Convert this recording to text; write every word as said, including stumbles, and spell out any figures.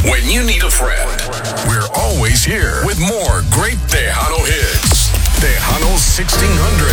When you need a friend, we're always here with more great Tejano hits. Tejano sixteen hundred.